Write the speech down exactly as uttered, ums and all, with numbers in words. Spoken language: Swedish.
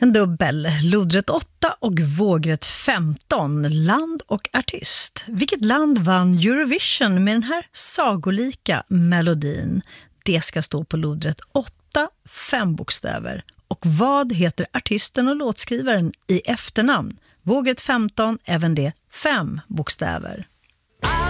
En dubbel, lodrätt åtta och vågrätt femton, land och artist. Vilket land vann Eurovision med den här sagolika melodin? Det ska stå på lodrätt åtta, fem bokstäver. Och vad heter artisten och låtskrivaren i efternamn? Vågrätt femton, även det fem bokstäver.